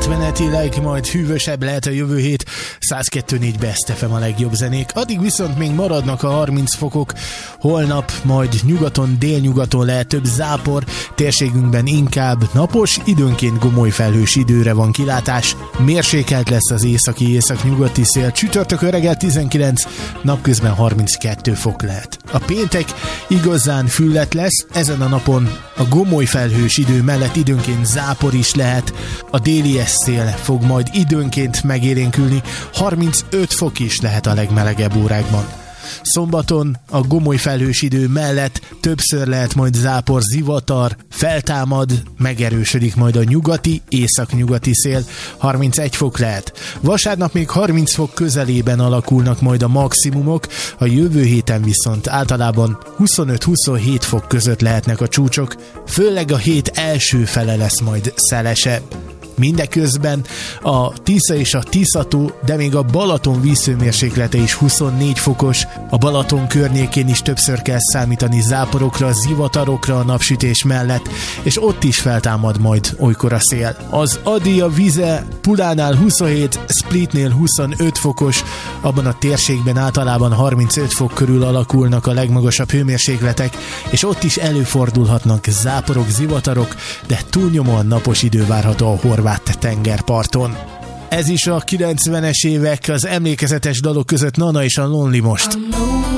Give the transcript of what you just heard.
átmenetileg majd hűvösebb lehet a jövő hét. 102.4 Best FM a legjobb zenék. Addig viszont még maradnak a 30 fokok. Holnap majd nyugaton, délnyugaton lehet több zápor, térségünkben inkább napos, időnként gomoly felhős időre van kilátás. Mérsékelt lesz az északi-északnyugati szél. Csütörtökön reggel 19, napközben 32 fok lehet. A péntek igazán füllet lesz, ezen a napon a gomoly felhős idő mellett időnként zápor is lehet. A déli szél fog majd időnként megélénkülni, 35 fok is lehet a legmelegebb órákban. Szombaton a gomoly felhős idő mellett többször lehet majd zápor, zivatar, feltámad, megerősödik majd a nyugati, északnyugati szél, 31 fok lehet. Vasárnap még 30 fok közelében alakulnak majd a maximumok, a jövő héten viszont általában 25-27 fok között lehetnek a csúcsok, főleg a hét első fele lesz majd szelesebb. Mindeközben a Tisza és a Tiszató, de még a Balaton vízhőmérséklete is 24 fokos, a Balaton környékén is többször kell számítani záporokra, zivatarokra a napsütés mellett, és ott is feltámad majd olykor a szél. Az Adi, a Vize Pulánál 27, Splitnél 25 fokos, abban a térségben általában 35 fok körül alakulnak a legmagasabb hőmérsékletek, és ott is előfordulhatnak záporok, zivatarok, de túlnyomóan napos idő várható a horvát tengerparton. Ez is a 90-es évek az emlékezetes dalok között Nana és a Lonely most.